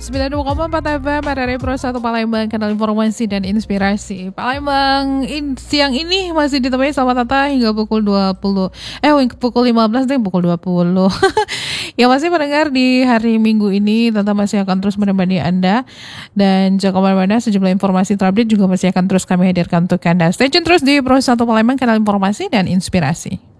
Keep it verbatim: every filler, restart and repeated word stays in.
sembilan puluh dua koma empat F M R R I Pro satu Palembang, kanal informasi dan inspirasi Palembang. In, siang ini masih ditemani sama Tata hingga pukul dua puluh. Eh pukul lima belas deh, pukul dua puluh. Ya masih mendengar di hari Minggu ini, Tata masih akan terus menemani Anda. Dan jangan kemana-mana, sejumlah informasi terupdate juga masih akan terus kami hadirkan untuk Anda. Stay tune terus di Pro satu Palembang, kanal informasi dan inspirasi.